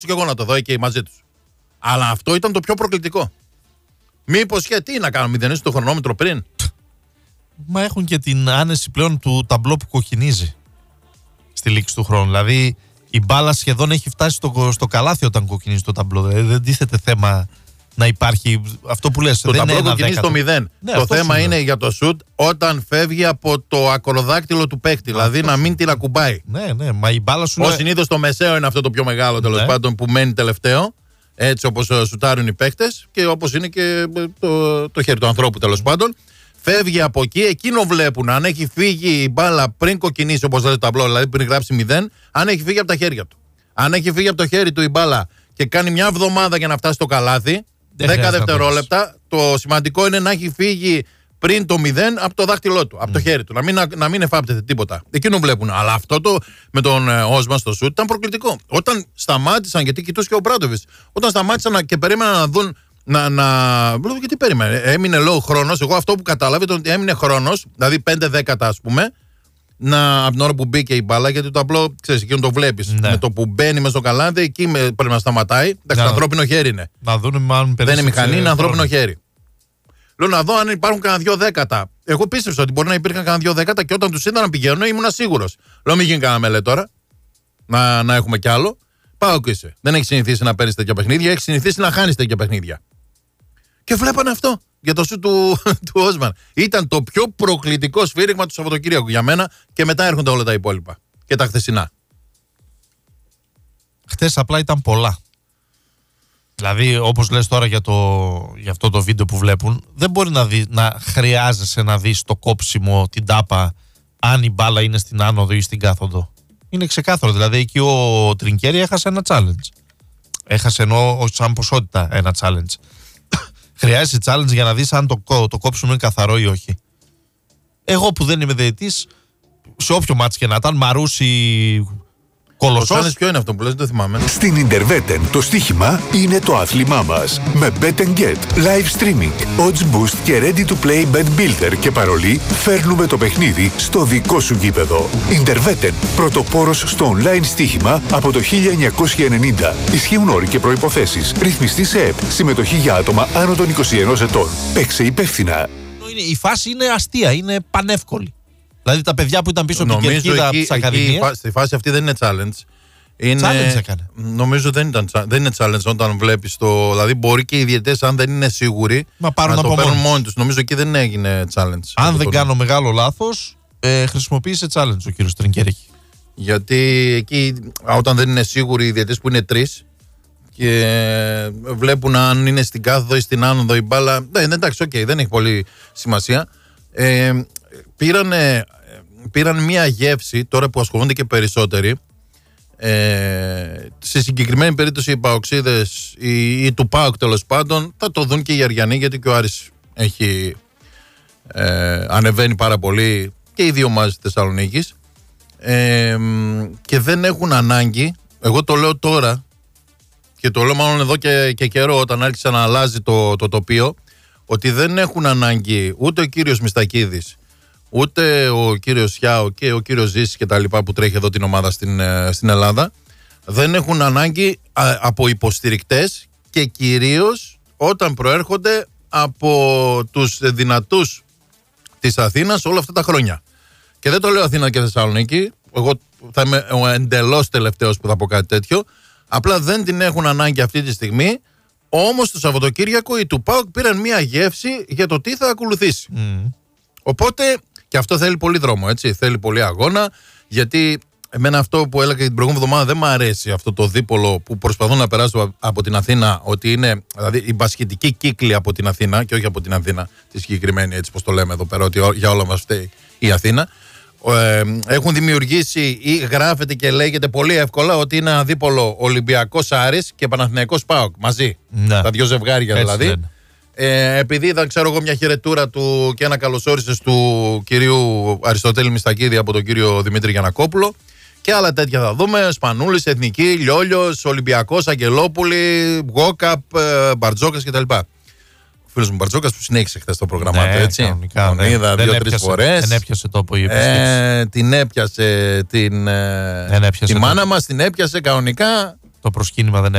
και εγώ να το δω εκεί μαζί τους. Αλλά αυτό ήταν το πιο προκλητικό. Μήπως και τι να κάνω, μηδενίσω το χρονόμετρο πριν. Μα έχουν και την άνεση πλέον του ταμπλό που κοκκινίζει στη λήξη του χρόνου. Δηλαδή η μπάλα σχεδόν έχει φτάσει στο καλάθι όταν κοκκινίζει το ταμπλό. Δεν τίθεται θέμα να υπάρχει αυτό που λες. Το ταμπλό κοκκινίζει στο 0. Ναι, το θέμα είναι για το σουτ όταν φεύγει από το ακροδάκτυλο του παίκτη. Δηλαδή να μην την ακουμπάει. Ναι, μα η μπάλα σου. Ως συνήθως το μεσαίο είναι αυτό το πιο μεγάλο τέλος πάντων που μένει τελευταίο. Έτσι όπως σουτάρουν οι παίκτες και όπως είναι και το χέρι του ανθρώπου τέλος πάντων. Φεύγει από εκεί, εκείνο βλέπουν. Αν έχει φύγει η μπάλα πριν κοκκινήσει, όπως λέει το ταμπλό, δηλαδή πριν γράψει 0, αν έχει φύγει από τα χέρια του. Αν έχει φύγει από το χέρι του η μπάλα και κάνει μια εβδομάδα για να φτάσει στο καλάθι, 10 δευτερόλεπτα, το σημαντικό είναι να έχει φύγει πριν το 0 από το δάχτυλό του, από το χέρι του. Να μην εφάπτεται τίποτα. Εκείνο βλέπουν. Αλλά αυτό με τον Όσμαν στο σουτ ήταν προκλητικό. Όταν σταμάτησαν, γιατί κοιτούσε και ο Μπράντοβιτς, όταν σταμάτησαν και περίμεναν να δουν. Λέω γιατί περίμενε. Έμεινε λόγω χρόνος. Εγώ αυτό που κατάλαβε ήταν ότι έμεινε χρόνος, δηλαδή 5 δέκατα ας πούμε, από την ώρα που μπήκε η μπάλα, γιατί το απλό, ξέρεις, εκείνο το βλέπεις. Ναι. Με το που μπαίνει μες στο καλάθι, εκεί πρέπει να σταματάει. Εντάξει, ανθρώπινο χέρι είναι. Να δούμε αν δεν είναι μηχανή, είναι ανθρώπινο χέρι. Λέω να δω αν υπάρχουν κανένα 2 δέκατα. Εγώ πίστεψα ότι μπορεί να υπήρχαν κανένα 2 δέκατα και όταν τους είδα να πηγαίνουν ήμουν σίγουρος. Λέω μην γίνει κανένα μελέ τώρα. Να έχουμε κι άλλο. Πάω και είσαι. Δεν έχει συνηθίσει να παίρνει τέτοια παιχνίδια, έχει συνηθίσει να χάνει τέτοια παιχνίδια. Και βλέπανε αυτό για το σου του Όσμαν. Ήταν το πιο προκλητικό σφύριγμα του Σαββατοκύριακου για μένα και μετά έρχονται όλα τα υπόλοιπα. Και τα χθεσινά. Χθες απλά ήταν πολλά. Δηλαδή, όπως λες τώρα για αυτό το βίντεο που βλέπουν, δεν μπορεί να χρειάζεσαι να δεις το κόψιμο, την τάπα, αν η μπάλα είναι στην άνοδο ή στην κάθοδο. Είναι ξεκάθαρο. Δηλαδή, εκεί ο Τρινκέρι έχασε ένα challenge. Έχασε ενώ σαν ποσότητα ένα challenge. Χρειάζεσαι challenge για να δεις αν το κόψιμο είναι καθαρό ή όχι. Εγώ που δεν είμαι διαιτητής, σε όποιο μάτς και να ήταν, Μαρούσι, Κολοσσός. Ποιο είναι αυτό που λες, δεν θυμάμαι. Στην Interwetten το στοίχημα είναι το άθλημά μας. Με Bet & Get, live streaming, odds boost και ready to play bet builder και παρολί, φέρνουμε το παιχνίδι στο δικό σου γήπεδο. Interwetten, πρωτοπόρος στο online στοίχημα από το 1990. Ισχύουν όροι και προϋποθέσεις. Ρυθμιστή σε ΕΠ. Συμμετοχή για άτομα άνω των 21 ετών. Παίξε υπεύθυνα. Η φάση είναι αστεία, είναι πανεύκολη. Δηλαδή τα παιδιά που ήταν πίσω από την κερκίδα από τις ακαδημίες. Στη φάση αυτή δεν είναι challenge. Challenge έκανε. Νομίζω δεν είναι challenge όταν βλέπεις το. Δηλαδή μπορεί και οι διαιτητές, αν δεν είναι σίγουροι, να το παίρνουν μόνοι τους. Νομίζω εκεί δεν έγινε challenge. Αν δεν κάνω μεγάλο λάθος, χρησιμοποίησε challenge ο κύριος Τρινκέρικη. Γιατί εκεί, όταν δεν είναι σίγουροι οι διαιτητές που είναι 3 και βλέπουν αν είναι στην κάθοδο ή στην άνοδο η μπάλα. Εντάξει, δεν έχει πολύ σημασία. Πήραν μία γεύση τώρα που ασχολούνται και περισσότεροι. Σε συγκεκριμένη περίπτωση οι Παοξίδες ή του ΠΑΟΚ τέλος πάντων θα το δουν και οι Αριανοί, γιατί και ο Άρης έχει ανεβαίνει πάρα πολύ και οι δύο ομάδες της Θεσσαλονίκης, και δεν έχουν ανάγκη. Εγώ το λέω τώρα και το λέω μάλλον εδώ και καιρό, όταν άρχισε να αλλάζει το τοπίο, ότι δεν έχουν ανάγκη ούτε ο κύριος Μιστακίδης, ούτε ο κύριος Σιάο και ο κύριος Ζήσης και τα λοιπά που τρέχει εδώ την ομάδα στην Ελλάδα, δεν έχουν ανάγκη από υποστηρικτές, και κυρίως όταν προέρχονται από τους δυνατούς της Αθήνας όλα αυτά τα χρόνια. Και δεν το λέω Αθήνα και Θεσσαλονίκη, εγώ θα είμαι ο εντελώς τελευταίος που θα πω κάτι τέτοιο, απλά δεν την έχουν ανάγκη αυτή τη στιγμή. Όμως το Σαββατοκύριακο οι του ΠΑΟΚ πήραν μια γεύση για το τι θα ακολουθήσει. Οπότε και αυτό θέλει πολύ δρόμο, έτσι. Θέλει πολύ αγώνα, γιατί εμένα αυτό που έλεγα την προηγούμενη εβδομάδα δεν μου αρέσει, αυτό το δίπολο που προσπαθούν να περάσουν από την Αθήνα, ότι είναι δηλαδή η μπασκετική κύκλη από την Αθήνα και όχι από την Αθήνα τη συγκεκριμένη, έτσι πως το λέμε εδώ πέρα, ότι για όλα μας φταίει η Αθήνα. Έχουν δημιουργήσει ή γράφεται και λέγεται πολύ εύκολα ότι είναι ένα δίπολο Ολυμπιακός Άρης και Παναθηναϊκός ΠΑΟΚ μαζί. Ναι. Τα δύο ζευγάρια δηλαδή. Επειδή είδα, ξέρω εγώ, μια χαιρετούρα του και ένα καλωσόρισες του κυρίου Αριστοτέλη Μιστακίδη από τον κύριο Δημήτρη Γιαννακόπουλο, και άλλα τέτοια θα δούμε. Σπανούλης, Εθνική, Λιόλιος, Ολυμπιακός, Αγγελόπουλη, Γκόκαπ, Μπαρτζόκας κτλ. Ο φίλος μου Μπαρτζόκας που συνέχισε χθες το πρόγραμμα του, έτσι. Κανονικά, τον είδα 2-3 φορές. Δεν έπιασε τόπο η την έπιασε τη μάνα μας, την έπιασε κανονικά. Το προσκύνημα δεν